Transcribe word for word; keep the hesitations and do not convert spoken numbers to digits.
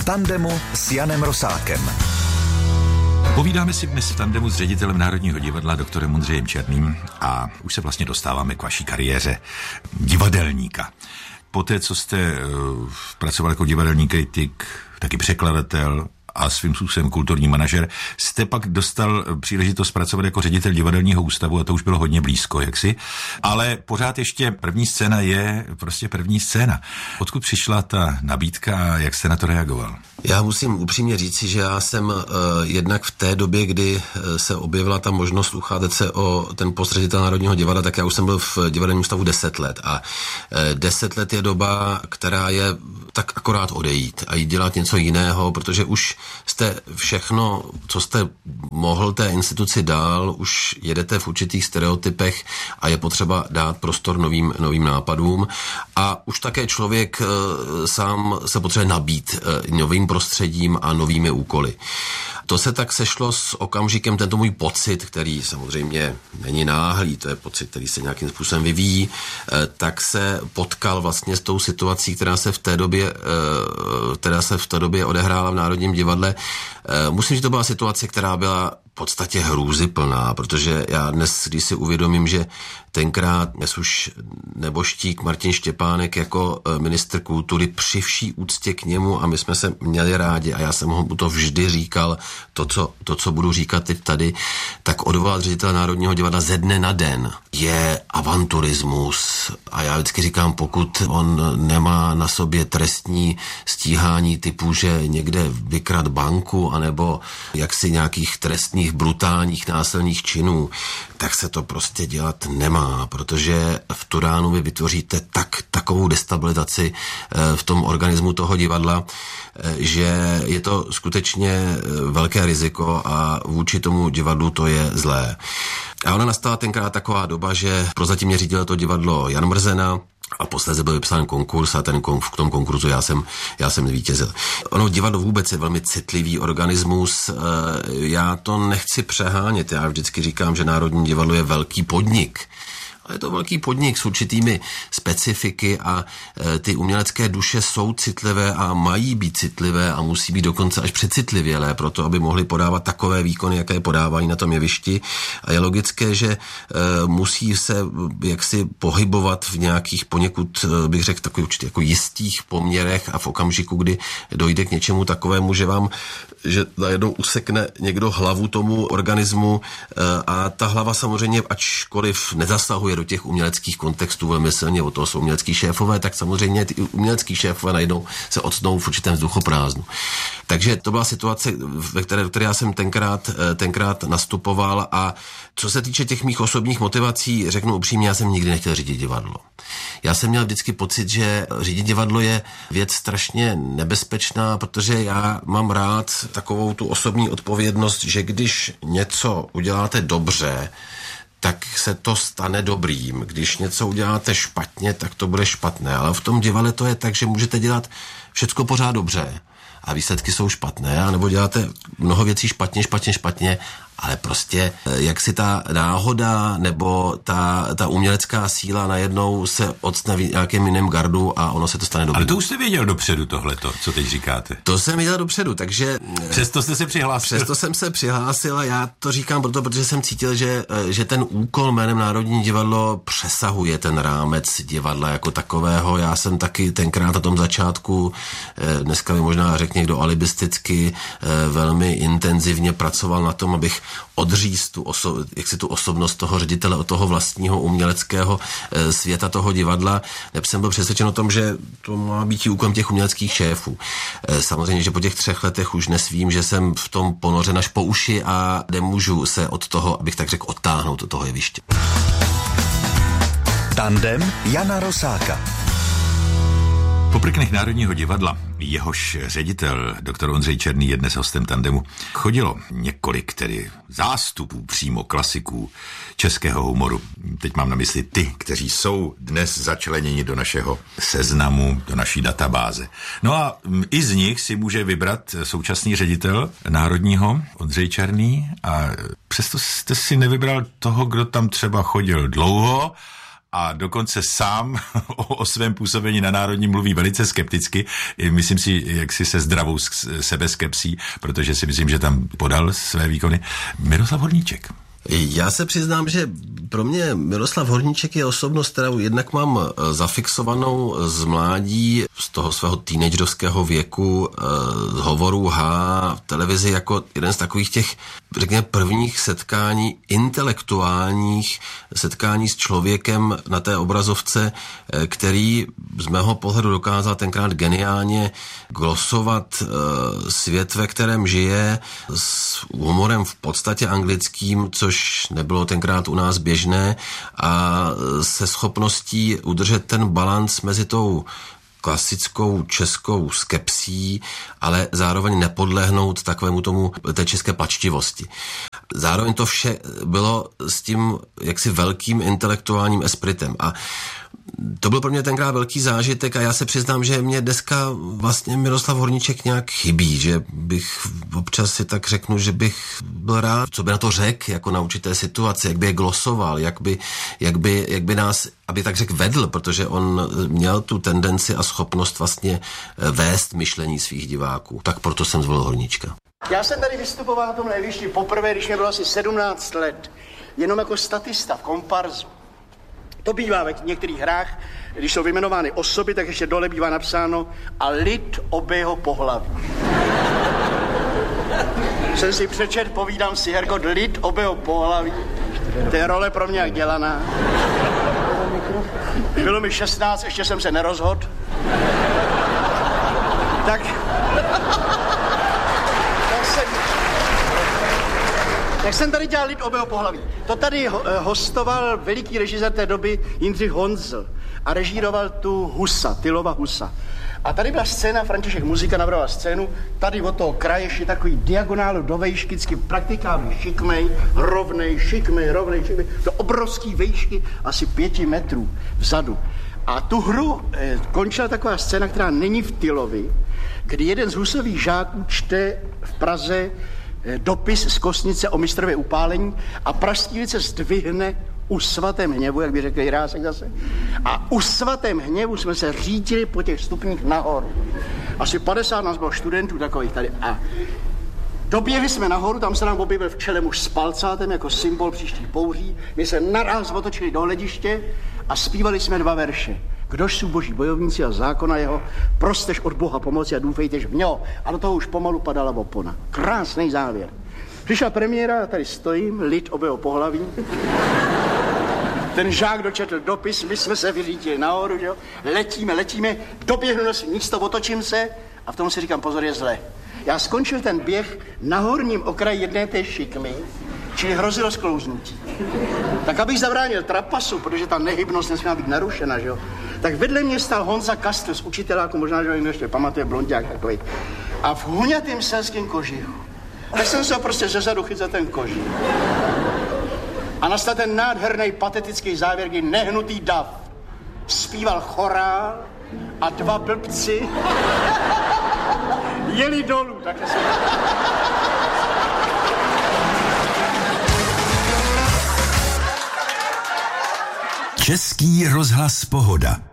tandemu s Janem Rosákem. Povídáme si dnes v tandemu s ředitelem Národního divadla doktorem Ondřejem Černým a už se vlastně dostáváme k vaší kariéře divadelníka. Poté, co jste uh, pracoval jako divadelní kritik, taky překladatel a svým způsobem kulturní manažer, jste pak dostal příležitost pracovat jako ředitel divadelního ústavu a to už bylo hodně blízko, jaksi. Ale pořád ještě první scéna je prostě první scéna. Odkud přišla ta nabídka a jak jste na to reagoval? Já musím upřímně říci, že já jsem uh, jednak v té době, kdy uh, se objevila ta možnost ucházet se o ten post ředitele Národního divadla, tak já už jsem byl v divadelním ústavu deset let a uh, deset let je doba, která je tak akorát odejít a jít dělat něco jiného, protože už jste všechno, co jste mohl té instituci dál, už jedete v určitých stereotypech a je potřeba dát prostor novým, novým nápadům a už také člověk uh, sám se potřebuje nabít uh, novým prostředím a novými úkoly. To se tak sešlo s okamžikem, tento můj pocit, který samozřejmě není náhlý, to je pocit, který se nějakým způsobem vyvíjí, tak se potkal vlastně s tou situací, která se v té době, která se v té době odehrála v Národním divadle. Musím říct, to byla situace, která byla v podstatě hrůzyplná, protože já dnes, když si uvědomím, že tenkrát dnes už neboštík Martin Štěpánek jako ministr kultury při vší úctě k němu a my jsme se měli rádi a já jsem mu to vždy říkal, to co, to, co budu říkat teď tady, tak odvolat ředitele Národního divadla ze dne na den je avanturismus a já vždycky říkám, pokud on nemá na sobě trestní stíhání typu, že někde vykrat banku anebo jaksi nějakých trestních brutálních násilných činů, tak se to prostě dělat nemá, protože v tu ránu vy vytvoříte tak, takovou destabilizaci v tom organismu toho divadla, že je to skutečně velké riziko a vůči tomu divadlu to je zlé. A ona nastala tenkrát taková doba, že prozatímně řídil to divadlo Jan Mrzena, a posledně byl vypsán konkurs a ten kon, v tom konkurzu já jsem, já jsem zvítězil. Ono divadlo vůbec je velmi citlivý organismus, já to nechci přehánět, já vždycky říkám, že Národní divadlo je velký podnik. Je to velký podnik s určitými specifiky a e, ty umělecké duše jsou citlivé a mají být citlivé a musí být dokonce až přecitlivělé proto, aby mohly podávat takové výkony, jaké podávají na tom jevišti. A je logické, že e, musí se jaksi pohybovat v nějakých poněkud, bych řekl, takových určitě jako jistých poměrech a v okamžiku, kdy dojde k něčemu takovému, že vám, že najednou usekne někdo hlavu tomu organismu e, a ta hlava samozřejmě, ačkoliv nezasahuje do těch uměleckých kontextů velmi silně, o toho jsou umělecký šéfové, tak samozřejmě ty umělecký šéfové najednou se octnou v určitém vzduchoprázdnu. Takže to byla situace, ve které, které já jsem tenkrát, tenkrát nastupoval a co se týče těch mých osobních motivací, řeknu upřímně, já jsem nikdy nechtěl řídit divadlo. Já jsem měl vždycky pocit, že řídit divadlo je věc strašně nebezpečná, protože já mám rád takovou tu osobní odpovědnost, že když něco uděláte dobře, tak se to stane dobrým. Když něco uděláte špatně, tak to bude špatné. Ale v tom divadle to je tak, že můžete dělat všecko pořád dobře a výsledky jsou špatné, anebo děláte mnoho věcí špatně, špatně, špatně, ale prostě jak si ta náhoda nebo ta, ta umělecká síla najednou se odstne v nějakém jiném gardu a ono se to stane dobrým. Ale to už jste věděl dopředu tohleto, co teď říkáte. To jsem věděl dopředu, takže... Přesto jste se přihlásil. Přesto jsem se přihlásil a já to říkám proto, protože jsem cítil, že, že ten úkol jménem Národní divadlo přesahuje ten rámec divadla jako takového. Já jsem taky tenkrát na tom začátku, dneska by možná řekl někdo alibisticky, velmi intenzivně pracoval na tom, abych odříct tu, oso- jak si tu osobnost toho ředitele od toho vlastního uměleckého e, světa toho divadla. Neb jsem byl přesvědčen o tom, že to má být i úkolem těch uměleckých šéfů. E, samozřejmě, že po těch třech letech už nesvím, že jsem v tom ponořen až po uši a nemůžu se od toho, abych tak řekl, odtáhnout od toho jeviště. Tandem Jana Rosáka. Po prknech Národního divadla, jehož ředitel, doktor Ondřej Černý, je dnes hostem tandemu, chodilo několik tedy zástupů přímo klasiků českého humoru. Teď mám na mysli ty, kteří jsou dnes začleněni do našeho seznamu, do naší databáze. No a i z nich si může vybrat současný ředitel Národního, Ondřej Černý, a přesto jste si nevybral toho, kdo tam třeba chodil dlouho, a dokonce sám o, o svém působení na Národním mluví velice skepticky. Myslím si, jak si se zdravou sebeskepsí, protože si myslím, že tam podal své výkony Miroslav Horníček. Já se přiznám, že pro mě Miroslav Horníček je osobnost, kterou jednak mám zafixovanou z mládí, z toho svého teenagerovského věku, z hovorů H v televizi jako jeden z takových těch, řekněme, prvních setkání, intelektuálních setkání s člověkem na té obrazovce, který z mého pohledu dokázal tenkrát geniálně glosovat svět, ve kterém žije, s humorem v podstatě anglickým, což nebylo tenkrát u nás běžné, a se schopností udržet ten balanc mezi tou klasickou českou skepsí, ale zároveň nepodlehnout takovému tomu té české plačtivosti. Zároveň to vše bylo s tím jaksi velkým intelektuálním espritem a to byl pro mě tenkrát velký zážitek a já se přiznám, že mě dneska vlastně Miroslav Horníček nějak chybí, že bych občas si tak řeknu, že bych byl rád, co by na to řekl, jako na určité situaci, jak by je glosoval, jak by, jak by, jak by nás, aby tak řekl, vedl, protože on měl tu tendenci a schopnost vlastně vést myšlení svých diváků. Tak proto jsem zvolil Horníčka. Já jsem tady vystupoval na tom jevišti poprvé, když mě bylo asi sedmnáct let, jenom jako statista v komparzu. To bývá ve některých hrách, když jsou vyjmenovány osoby, tak ještě dole bývá napsáno a lid obého pohlaví. Jsem si přečet, povídám si, Hergot, lid obého pohlaví, to je role pro mě jak dělaná. Bylo mi šestnáct, ještě jsem se nerozhodl. Tak... Jak jsem tady dělal lid obého pohlaví. To tady hostoval veliký režisér té doby Jindřich Honzl a režíroval tu Husa, Tylova Husa. A tady byla scéna, František Muzika navrhoval scénu, tady od toho kraje je takový diagonálu do vejšky, vždycky praktikálně šikmej, rovnej, šikmej, rovnej, šikmej, do obrovský vejšky, asi pěti metrů vzadu. A tu hru eh, končila taková scéna, která není v Tylovi, kdy jeden z Husových žáků čte v Praze dopis z Kostnice o mistrově upálení a pražský ulice zdvihne u svatém hněvu, jak by řekl Jirásek zase. A u svatém hněvu jsme se řídili po těch stupních nahoru. Asi padesát nás bylo studentů takových tady. A doběhli jsme nahoru, tam se nám objevil v čele muž s palcátem jako symbol příštích bouří. My se naraz otočili do hlediště a zpívali jsme dva verše. Kdož jsou boží bojovníci a zákona jeho, prostež od Boha pomoci a doufejtež v něho. A do toho už pomalu padala opona. Krásný závěr. Přišla premiéra, tady stojím, lid obého pohlaví. Ten žák dočetl dopis, my jsme se vyřítili nahoru, jo? Letíme, letíme, doběhnu na svým místo, otočím se a v tom si říkám, pozor, je zle. Já skončil ten běh na horním okraji jedné té šikmy, čili hrozilo sklouznutí. Tak abych zabránil trapasu, protože ta nehybnost nesměla být narušena, že jo? Tak vedle mě stál Honza Kastl z učiteláku, možná, že ho ještě pamatuje, blonďák takový. A v huňatým selském kožichu. Tak jsem se prostě zezadu chytil za ten kožich. A nastal ten nádherný patetický závěr, kdy nehnutý dav zpíval chorál a dva blbci jeli dolů. Takhle se... Český rozhlas Pohoda.